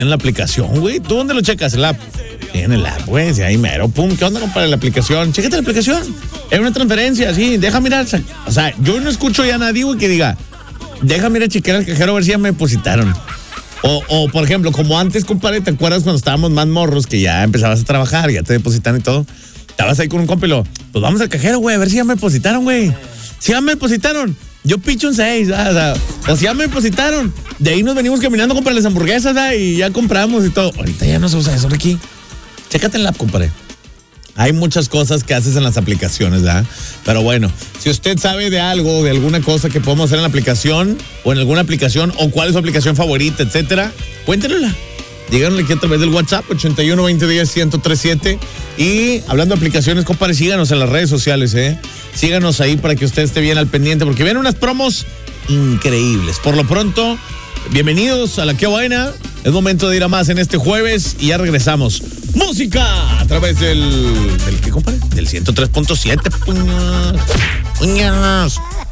En la aplicación, güey. ¿Tú dónde lo checas? En la app. En el app, güey. Ahí mero, pum. ¿Qué onda, compadre? La aplicación. Chécate la aplicación. Es una transferencia, sí. Deja mirar. O sea, yo no escucho ya a nadie, güey, que diga, déjame ir a chequear al cajero a ver si ya me depositaron. O, por ejemplo, como antes, compadre, ¿te acuerdas cuando estábamos más morros que ya empezabas a trabajar, ya te depositan y todo? Estabas ahí con un compa y lo, pues vamos al cajero, güey, a ver si ya me depositaron, güey. Si ya me depositaron, yo picho un 6, o si ya me depositaron. De ahí nos venimos caminando a comprar las hamburguesas, y ya compramos y todo. Ahorita ya no se usa eso, Ricky. Chécate en la app, compadre. Hay muchas cosas que haces en las aplicaciones, ¿verdad? Pero bueno, si usted sabe de algo, de alguna cosa que podemos hacer en la aplicación, o en alguna aplicación, o cuál es su aplicación favorita, etcétera, cuéntenosla. Díganle aquí a través del WhatsApp, 81 20 10 1037. Y hablando de aplicaciones, compadre, síganos en las redes sociales, Síganos ahí para que usted esté bien al pendiente, porque vienen unas promos increíbles. Por lo pronto, bienvenidos a La Qué Buena. Es momento de ir a más en este jueves y ya regresamos. ¡Música! A través ¿del qué, compadre? Del 103.7, puñas.